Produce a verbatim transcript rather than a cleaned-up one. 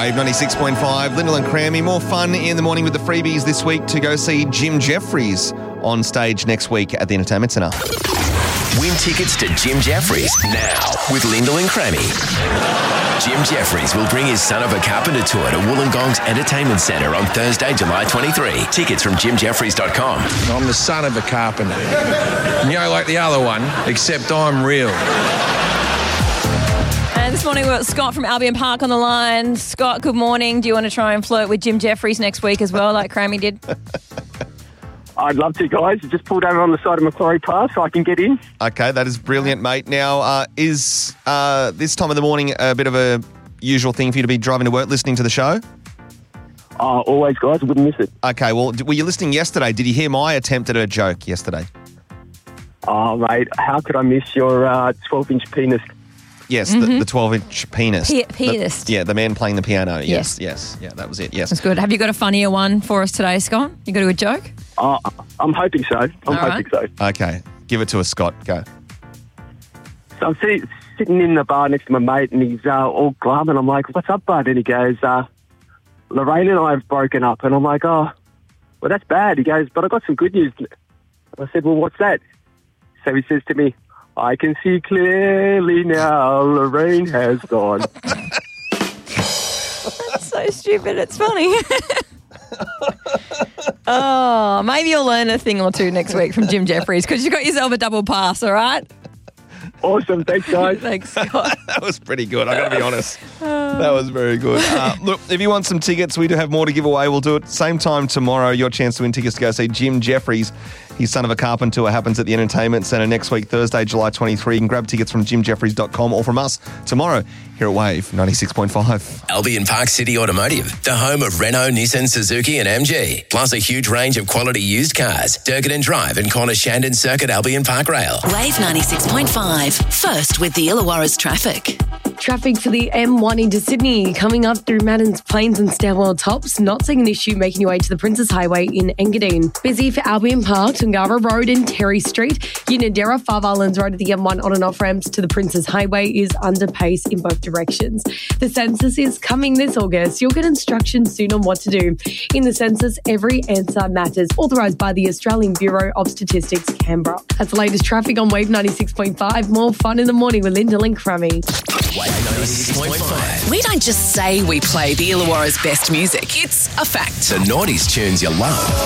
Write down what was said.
Wave ninety-six point five, Lyndall and Crammy. More fun in the morning with the freebies this week to go see Jim Jeffries on stage next week at the Entertainment Centre. Win tickets to Jim Jeffries now with Lyndall and Crammy. Jim Jeffries will bring his Son of a Carpenter tour to Wollongong's Entertainment Centre on Thursday, July twenty-third. Tickets from jim jeffries dot com. I'm the son of a carpenter. You know, like the other one, except I'm real. And this morning we've got Scott from Albion Park on the line. Scott, good morning. Do you want to try and flirt with Jim Jeffries next week as well, like Crammy did? I'd love to, guys. Just pulled over on the side of Macquarie Pass so I can get in. Okay, that is brilliant, mate. Now, uh, is uh, this time of the morning a bit of a usual thing for you to be driving to work, listening to the show? Oh, always, guys. Wouldn't miss it. Okay, well, were you listening yesterday? Did you hear my attempt at a joke yesterday? Oh, mate, how could I miss your uh, twelve-inch penis? Yes, Mm-hmm. the, the twelve-inch penis. P- The- pianist. yeah, the man playing the piano. Yes, Yes. yes. Yeah, that was it, yes. That's good. Have you got a funnier one for us today, Scott? You got a good joke? Oh, I'm hoping so. I'm All hoping right. so. Okay, give it to us, Scott. Go. So I'm sit- sitting in the bar next to my mate, and he's uh, all glum, and I'm like, "What's up, bud?" And he goes, uh, "Lorraine and I have broken up." And I'm like, "Oh, well, that's bad." He goes, "But I got some good news." I said, "Well, what's that?" So he says to me, "I can see clearly now, Lorraine has gone." That's so stupid. It's funny. Oh, maybe you'll learn a thing or two next week from Jim Jeffries because you got yourself a double pass, all right? Awesome. Thanks, guys. Thanks, Scott. That was pretty good, I got to be honest. That was very good. Uh, look, if you want some tickets, we do have more to give away. We'll do it same time tomorrow. Your chance to win tickets to go see Jim Jeffries. His Son of a Carpenter tour happens at the Entertainment Centre next week, Thursday, July twenty-third. You can grab tickets from jim jeffries dot com or from us tomorrow here at Wave ninety-six point five. Albion Park City Automotive, the home of Renault, Nissan, Suzuki and M G. Plus a huge range of quality used cars. Durgan Drive and Corner Shandon Circuit, Albion Park Rail. Wave ninety-six point five. First with the Illawarra's traffic. Traffic for the M one into Sydney coming up through Madden's Plains and Stanwell Tops. Not seeing an issue making your way to the Princess Highway in Engadine. Busy for Albion Park, Tungara Road and Terry Street. Unadera, Five Islands Road at the M one on and off ramps to the Princess Highway is under pace in both directions. The census is coming this August. You'll get instructions soon on what to do. In the census, every answer matters. Authorised by the Australian Bureau of Statistics, Canberra. That's the latest traffic on Wave ninety-six point five. More fun in the morning with Lyndall and Crammy. Wave ninety-six point five. We don't just say we play the Illawarra's best music. It's a fact. The noughties tunes you love.